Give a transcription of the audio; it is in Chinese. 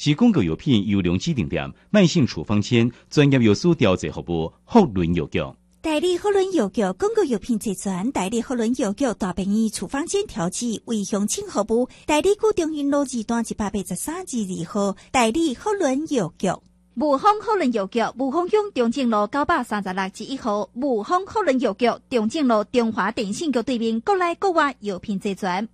是广告药品优良指定店慢性处方签专业药师调节服务福伦药局。 代理福伦药局广告药品集团，代理福伦药局大便宜处方签调剂为乡亲服务，代理古中云路二段183-2號，代理福伦药局。 武丰福伦药局，武丰乡中正路936-1號，武丰福伦药局中正路中华电信局对面，国内国外药品集团。